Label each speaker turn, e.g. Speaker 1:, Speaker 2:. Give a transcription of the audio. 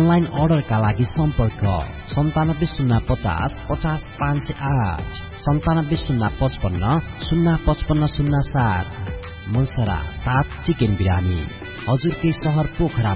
Speaker 1: Online अर्डरका लागि सम्पर्क 9705050508 970555055507। मुसरा ताज चिकन बिरामी, हजुरकै शहर पोखरा